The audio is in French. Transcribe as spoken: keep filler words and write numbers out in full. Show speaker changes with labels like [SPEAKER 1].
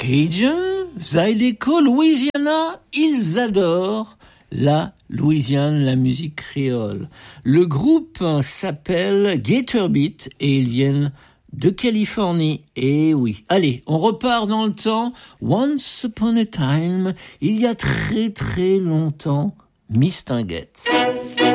[SPEAKER 1] Cajun, Zydeco, Louisiana, ils adorent la Louisiane, la musique créole. Le groupe s'appelle Gator Beat et ils viennent de Californie. Et oui, allez, on repart dans le temps. Once upon a time, il y a très très longtemps, Mistinguett.